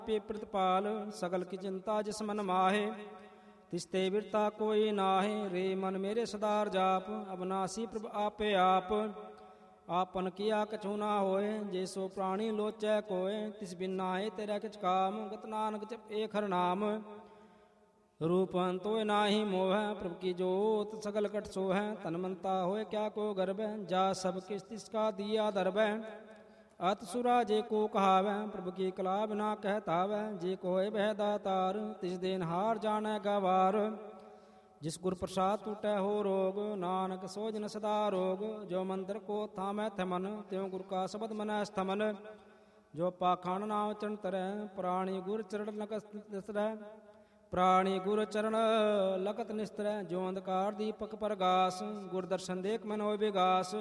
पे प्रतिपाल सगल की चिंता जिस मन माहे तिसते बिरता कोई नाहे। रे मन मेरे सदार जाप अविनाशी प्रभु आपे आप। आपन किया कछु ना होए जे सो प्राणी लोचै कोय। तिस बिन नाहे तेरा किछ काम गत नानक जप एक हर नाम। रूपन तोय नाही मोह प्रभु की जोत सगल कट सोह। तनमंता होए क्या को गर्भ जा सब किस तिसका दिया दरब। अत सुरा जे को कहावै प्रभु की कला बिना कहतावै। जे को है बह दातार तिस देन हार जानै गवार। जिस गुर प्रसाद टूटै हो रोग नानक सो जन सदा रोग। जो मंत्र को थामै थमन त्यों गुर का शब्द मनै स्थमन। जो पाखंड नाम चरण तरੈ प्राणी गुर चरण नकसरै। प्राणी गुर चरण लखत निस्तरै। जो अंधकार दीपक प्रगास गुर दर्शन देख मन होय विगास।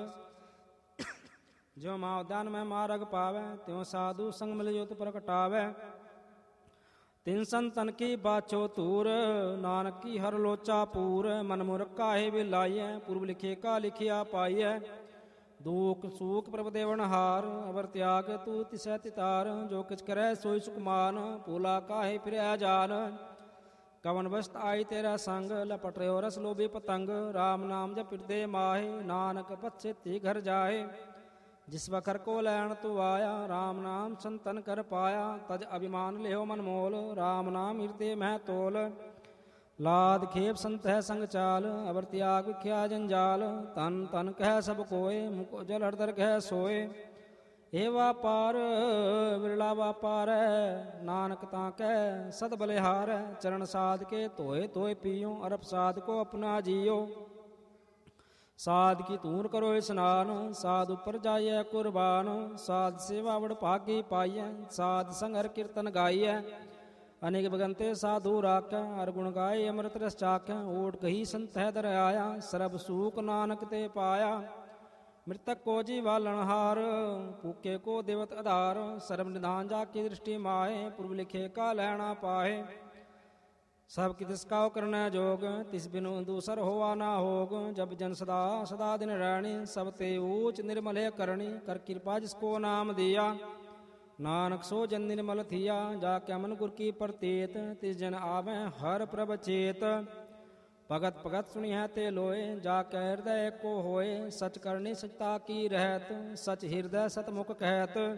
जो माँ उद्यान में मार्ग पावै त्यों साधु संग मिल जोत प्रगटावै। तिन संतन की बाछो तूर नानक की हर लोचा पूर। मन मुरख काहे बिलाइय पूर्व लिखे का लिखिया पाइय। दुख सूख प्रभ देवन हार अवर त्याग तू तिसै तितार। जो किछ करै सोई सुखमान भूला काहे फिरै जान। कवन वस्त आई तेरा संग लपट रहे रस लोभी पतंग। राम नाम जप दे माहे नानक पछेती घर जाए। जिस बखर को लैन तू आया राम नाम संतन कर पाया। तज अभिमान लेहो मन मोल राम नाम हृदय मह तोल। लाद खेप संत है संग चाल अवर त्याग विख्या जंजाल। तन तन कह सब कोय मुख जल हरदर कह सोए। हे वापार बिरला वापार नानक ताकै सद बलिहार। चरण साध के धोए धोए पियो अरप साध को अपना जियो। साध की तूर करो स्नान साध उपर जाइए कुर्बान। साध सेवा बड़ भागी पाइय साध संग हर कीर्तन गाइय। अनेक भगंते साधु राख्य हर गुण गाय अमृत रस चाख्य। ओट कही संत है दर आया सरब सूख नानक ते पाया। मृतक को जीवालनहार भूखे को देवत आधार। सर्व निधान जाकी दृष्टि माहे पूर्व लिखे का लहना पाहे। सब कि तिसका करना जोग तिस बिनु दूसर होवा ना होग। जब जन सदा सदा दिन रहनी सब ते ऊच निर्मल करणी। कर कृपा जिसको नाम दिया नानक सो जन निर्मल थिया। जाके मन गुर की प्रतीत तिस जन आवे हर प्रभ चेत। भगत भगत सुनि है ते लोए जाके हृदय को होए। सच करनी सचता की रहत सच हृदय सतमुख कहत।